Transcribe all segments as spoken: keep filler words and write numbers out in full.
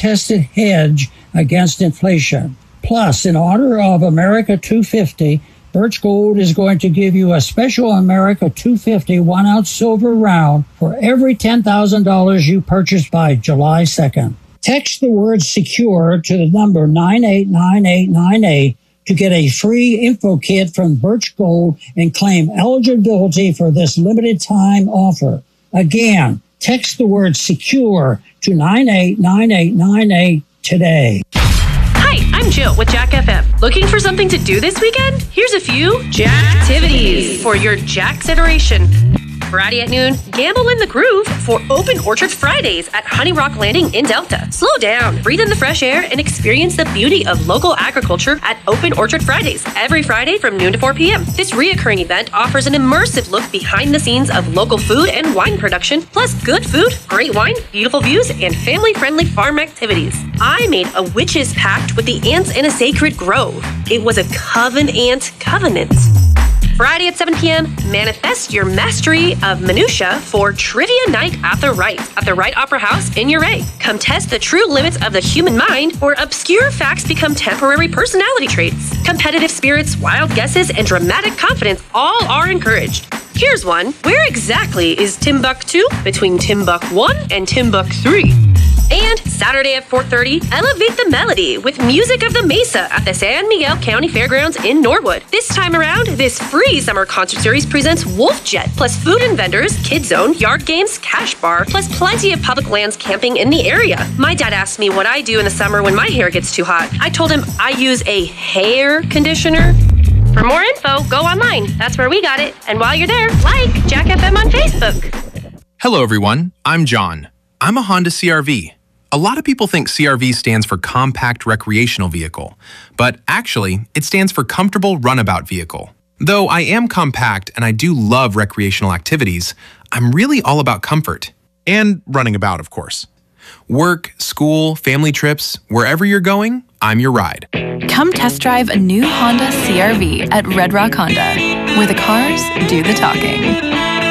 tried-and-tested hedge against inflation. Plus, in honor of America two fifty, Birch Gold is going to give you a special America two fifty one-ounce silver round for every ten thousand dollars you purchase by July second. Text the word SECURE to the number nine eight nine eight nine eight to get a free info kit from Birch Gold and claim eligibility for this limited time offer. Again, text the word SECURE to nine eight nine eight nine eight today. Hi, I'm Jill with Jack F M. Looking for something to do this weekend? Here's a few Jack activities for your Jack generation. Friday at noon, gamble in the groove for Open Orchard Fridays at Honey Rock Landing in Delta. Slow down, breathe in the fresh air, and experience the beauty of local agriculture at Open Orchard Fridays every Friday from noon to four p.m. This reoccurring event offers an immersive look behind the scenes of local food and wine production, plus good food, great wine, beautiful views, and family-friendly farm activities. I made a witch's pact with the ants in a sacred grove. It was a coven ant covenant. Friday at seven p.m., manifest your mastery of minutia for Trivia Night at the Wright at the Wright Opera House in Uray. Come test the true limits of the human mind, where obscure facts become temporary personality traits. Competitive spirits, wild guesses, and dramatic confidence all are encouraged. Here's one. Where exactly is Timbuktu between Timbuk one and Timbuk three? And Saturday at four thirty, elevate the melody with music of the Mesa at the San Miguel County Fairgrounds in Norwood. This time around, this free summer concert series presents Wolf Jet, plus food and vendors, Kid Zone, yard games, cash bar, plus plenty of public lands camping in the area. My dad asked me what I do in the summer when my hair gets too hot. I told him I use a hair conditioner. For more info, go online. That's where we got it. And while you're there, like Jack F M on Facebook. Hello, everyone. I'm John. I'm a Honda C R V. A lot of people think C R V stands for Compact Recreational Vehicle, but actually, it stands for Comfortable Runabout Vehicle. Though I am compact and I do love recreational activities, I'm really all about comfort. And running about, of course. Work, school, family trips, wherever you're going, I'm your ride. Come test drive a new Honda C R V at Red Rock Honda, where the cars do the talking.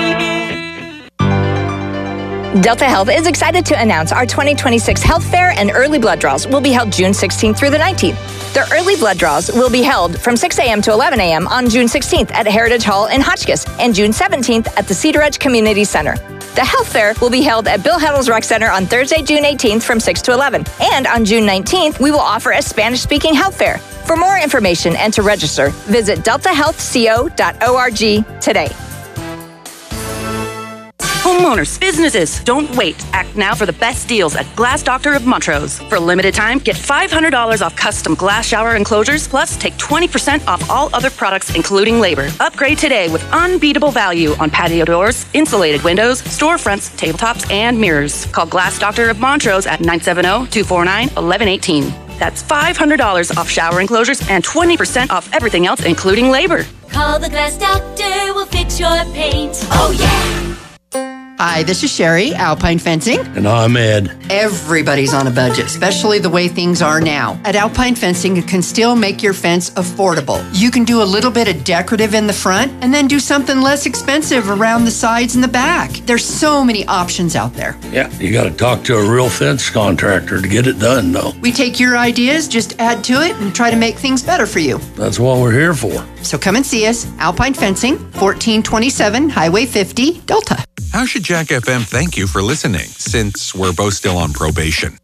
Delta Health is excited to announce our twenty twenty-six Health Fair and Early Blood Draws will be held June sixteenth through the nineteenth. The Early Blood Draws will be held from six a.m. to eleven a.m. on June sixteenth at Heritage Hall in Hotchkiss and June seventeenth at the Cedar Edge Community Center. The Health Fair will be held at Bill Heddle's Rec Center on Thursday, June eighteenth from six to eleven. And on June nineteenth, we will offer a Spanish-speaking health fair. For more information and to register, visit delta health co dot org today. Homeowners, businesses, don't wait. Act now for the best deals at Glass Doctor of Montrose. For a limited time, get five hundred dollars off custom glass shower enclosures, plus take twenty percent off all other products, including labor. Upgrade today with unbeatable value on patio doors, insulated windows, storefronts, tabletops, and mirrors. Call Glass Doctor of Montrose at nine seven zero, two four nine, one one one eight. That's five hundred dollars off shower enclosures and twenty percent off everything else, including labor. Call the Glass Doctor, we'll fix your paint. Oh, yeah! Hi, this is Sherry, Alpine Fencing. And I'm Ed. Everybody's on a budget, especially the way things are now. At Alpine Fencing, you can still make your fence affordable. You can do a little bit of decorative in the front and then do something less expensive around the sides and the back. There's so many options out there. Yeah, you got to talk to a real fence contractor to get it done, though. We take your ideas, just add to it, and try to make things better for you. That's what we're here for. So come and see us. Alpine Fencing, fourteen twenty-seven Highway fifty, Delta. How should Jack F M thank you for listening, since we're both still on probation?